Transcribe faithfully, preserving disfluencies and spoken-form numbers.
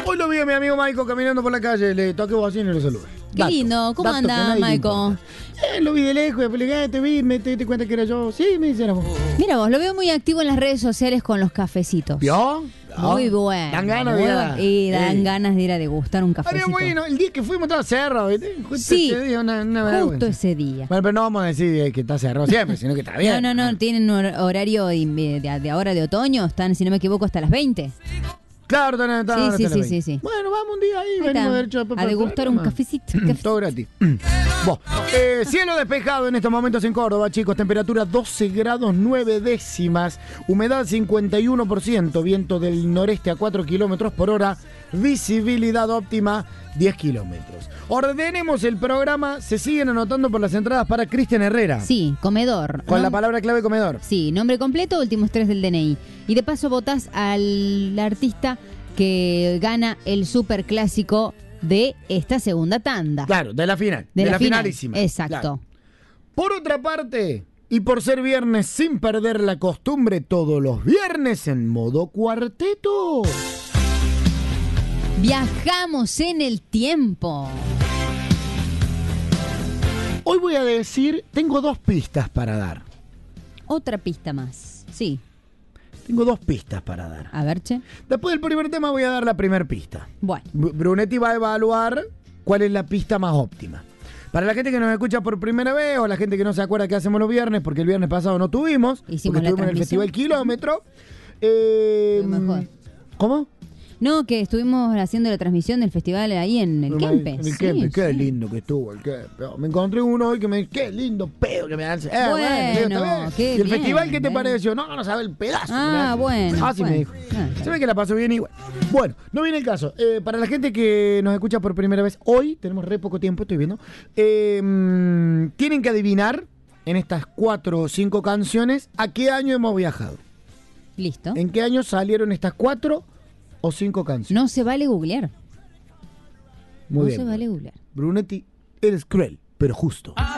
Hoy lo vi a mi amigo Maiko caminando por la calle, le toqué bocina y lo saludé. Qué Dato, lindo, ¿cómo dato anda, que nadie le Maiko? importa. Eh, lo vi de lejos, después le dije, eh, te vi, me te, te cuenta que era yo. Sí, me dice, era vos. Mira vos, lo veo muy activo en las redes sociales con los cafecitos. ¿Vio? ¿Vio? Muy bueno. Dan ganas de muy ir a- bueno. Y dan Ey. ganas de ir a degustar un Estaría cafecito. bueno, el día que fuimos estaba cerrado, ¿viste? Justo Sí, ese día, una, una justo vergüenza. ese día. Bueno, pero no vamos a decir eh, que está cerrado siempre, sino que está bien. No, no, no, tienen hor- horario de, de- de ahora de otoño, están, si no me equivoco, hasta las veinte. Claro, está, está, Sí, está, sí, está sí, bien. sí, sí. Bueno, vamos un día ahí, Ahí venimos está, derecho después a para el degustar un programa. cafecito. Todo gratis. Bueno, eh, cielo despejado en estos momentos en Córdoba, chicos. Temperatura doce grados nueve décimas. Humedad cincuenta y uno por ciento. Viento del noreste a cuatro kilómetros por hora. Visibilidad óptima diez kilómetros. Ordenemos el programa. Se siguen anotando por las entradas para Cristian Herrera. Sí, comedor. Con ¿no? la palabra clave comedor. Sí, nombre completo, últimos tres del D N I. Y de paso votás al artista que gana el superclásico de esta segunda tanda. Claro, de la final. De, De, la, la, final. finalísima. Exacto. Claro. Por otra parte, y por ser viernes sin perder la costumbre, todos los viernes en modo cuarteto. Viajamos en el tiempo. Hoy voy a decir, tengo dos pistas para dar. Otra pista más. Sí. Tengo dos pistas para dar. A ver, che. Después del primer tema voy a dar la primera pista. Bueno. Br- Brunetti va a evaluar cuál es la pista más óptima. Para la gente que nos escucha por primera vez o la gente que no se acuerda que hacemos los viernes, porque el viernes pasado no tuvimos, Hicimos porque la estuvimos en el transmisión. Festival Kilómetro. Eh, Lo mejor. ¿Cómo? No, que estuvimos haciendo la transmisión del festival ahí en el Kempe. En el Sí, Kempe, qué sí. lindo que estuvo el Kempe. Me encontré uno hoy que me dice, qué lindo pedo que me hace. Eh, Bueno, le digo, "Está bien". qué ¿Y el bien, festival qué te eh. pareció? No, no sabe el pedazo. que me Ah, hace. bueno. Así me bueno. dijo. Ah, Se ve que la pasó bien igual. Bueno, no viene el caso. Eh, para la gente que nos escucha por primera vez, hoy, tenemos re poco tiempo, estoy viendo, eh, mm, tienen que adivinar en estas cuatro o cinco canciones a qué año hemos viajado. Listo. ¿En qué año salieron estas cuatro o cinco canciones? No se vale googlear. Muy no bien. se vale googlear. Brunetti, eres cruel, pero justo.